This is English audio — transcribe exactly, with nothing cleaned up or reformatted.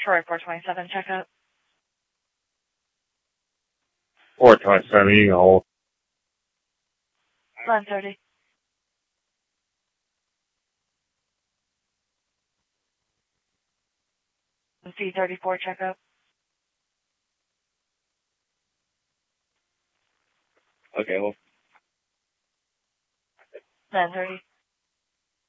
Troy four twenty-seven, checkup. four twenty-seven, you can hold. eleven thirty. C thirty-four, checkup. Okay, well. nine thirty.